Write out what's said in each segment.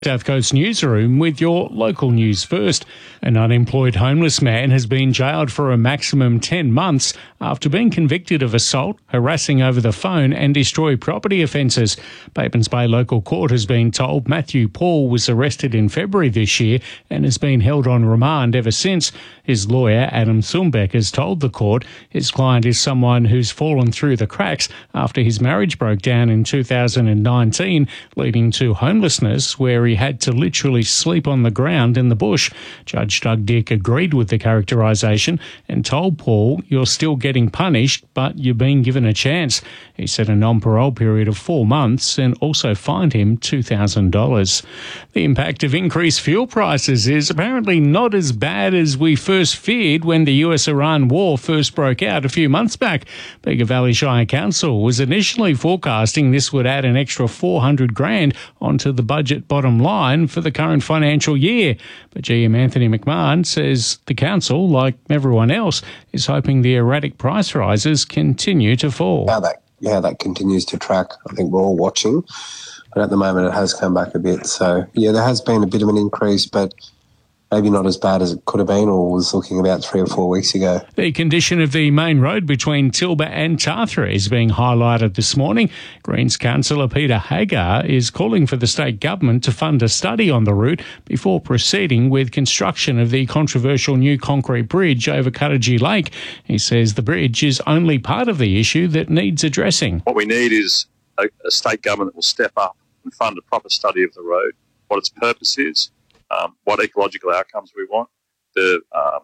South Coast Newsroom with your local news first. An unemployed homeless man has been jailed for a maximum 10 months after being convicted of assault, harassing over the phone and destroy property offences. Batemans Bay Local Court has been told Matthew Paul was arrested in February this year and has been held on remand ever since. His lawyer, Adam Thunbeck, has told the court his client is someone who's fallen through the cracks after his marriage broke down in 2019, leading to homelessness where he had to literally sleep on the ground in the bush. Judge Doug Dick agreed with the characterisation and told Paul, "You're still getting punished, but you're being given a chance." He set a non-parole period of 4 months and also fined him $2,000. The impact of increased fuel prices is apparently not as bad as we first feared when the US-Iran war first broke out a few months back. Bega Valley Shire Council was initially forecasting this would add an extra $400,000 onto the budget bottom line for the current financial year. But GM Anthony McMahon says the council, like everyone else, is hoping the erratic price rises continue to fall. How that continues to track, I think we're all watching. But at the moment it has come back a bit. So, yeah, there has been a bit of an increase, but maybe not as bad as it could have been or was looking about 3 or 4 weeks ago. The condition of the main road between Tilba and Tathra is being highlighted this morning. Greens councillor Peter Hagar is calling for the state government to fund a study on the route before proceeding with construction of the controversial new concrete bridge over Cuttagee Lake. He says the bridge is only part of the issue that needs addressing. What we need is a state government that will step up and fund a proper study of the road, what its purpose is, what ecological outcomes we want, the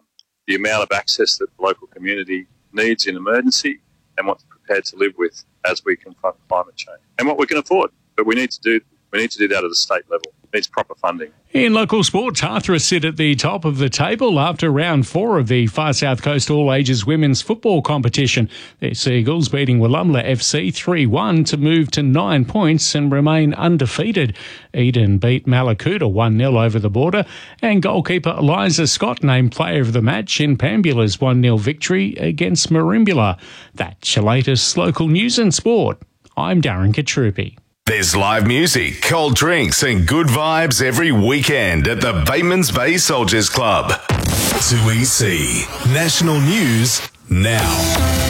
amount of access that the local community needs in emergency and what's prepared to live with as we confront climate change, and what we can afford. But we need to do that at a state level. It needs proper funding. In local sport, Tathra sit at the top of the table after round 4 of the Far South Coast All-Ages Women's Football Competition. The Seagulls beating Wollumla FC 3-1 to move to 9 points and remain undefeated. Eden beat Malakuta 1-0 over the border, and goalkeeper Eliza Scott named player of the match in Pambula's 1-0 victory against Merimbula. That's your latest local news and sport. I'm Darren Katrupi. There's live music, cold drinks and good vibes every weekend at the Batemans Bay Soldiers Club. 2EC National News now.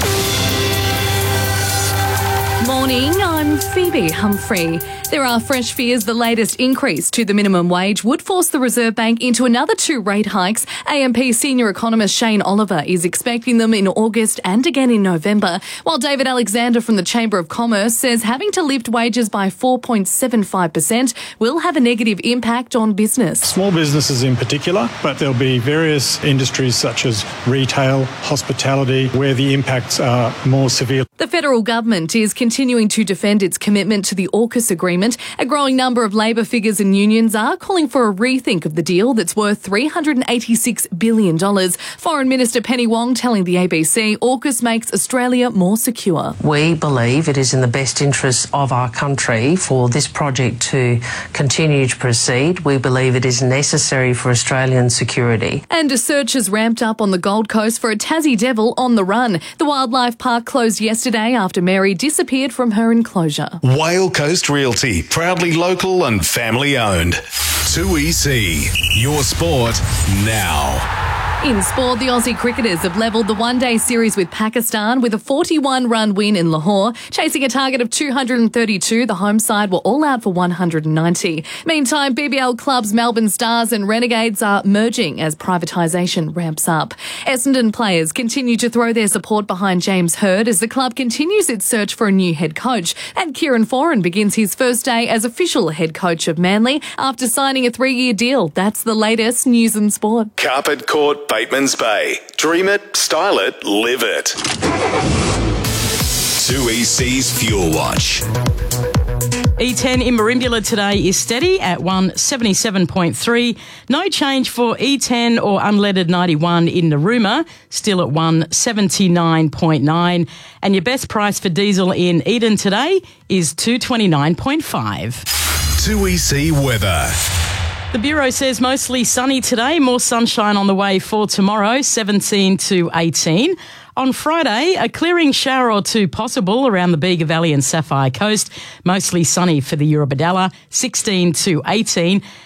Morning, I'm Phoebe Humphrey. There are fresh fears the latest increase to the minimum wage would force the Reserve Bank into another 2 rate hikes. AMP senior economist Shane Oliver is expecting them in August and again in November, while David Alexander from the Chamber of Commerce says having to lift wages by 4.75% will have a negative impact on business. Small businesses in particular, but there'll be various industries such as retail, hospitality, where the impacts are more severe. The federal government is continuing to defend its commitment to the AUKUS agreement. A growing number of labour figures and unions are calling for a rethink of the deal that's worth $386 billion. Foreign Minister Penny Wong telling the ABC AUKUS makes Australia more secure. We believe it is in the best interest of our country for this project to continue to proceed. We believe it is necessary for Australian security. And a search has ramped up on the Gold Coast for a Tassie devil on the run. The wildlife park closed yesterday after Mary disappeared from her enclosure. Whale Coast Realty, proudly local and family owned. 2EC, your sport now. In sport, the Aussie cricketers have levelled the one-day series with Pakistan with a 41-run win in Lahore. Chasing a target of 232, the home side were all out for 190. Meantime, BBL clubs Melbourne Stars and Renegades are merging as privatisation ramps up. Essendon players continue to throw their support behind James Hird as the club continues its search for a new head coach. And Kieran Foran begins his first day as official head coach of Manly after signing a 3-year deal. That's the latest news and sport. Carpet Court, Batemans Bay. Dream it, style it, live it. 2EC's Fuel Watch. E10 in Merimbula today is steady at 177.3. No change for E10 or unleaded 91 in Narooma, still at 179.9. And your best price for diesel in Eden today is 229.5. 2EC weather. The Bureau says mostly sunny today, more sunshine on the way for tomorrow, 17 to 18. on Friday, a clearing shower or two possible around the Bega Valley and Sapphire Coast. Mostly sunny for the Eurobodalla, 16 to 18.